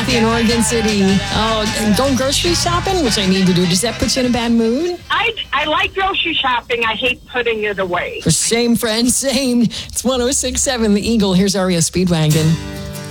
Kathy in Oregon City. Oh, and going grocery shopping, which I need to do. Does that put you in a bad mood? I like grocery shopping. I hate putting it away. Same, friend, same. It's 106.7 The Eagle. Here's REO Speedwagon.